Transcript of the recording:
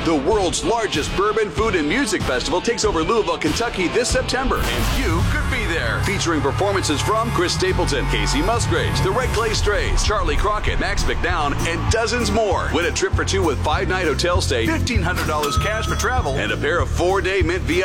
The world's largest bourbon, food, and music festival takes over Louisville, Kentucky this September, and you could be there. Featuring performances from Chris Stapleton, Casey Musgraves, the Red Clay Strays, Charlie Crockett, Max McDowell, and dozens more. Win a trip for two with 5-night hotel stay, $1,500 cash for travel, and a pair of 4-day Mint VIP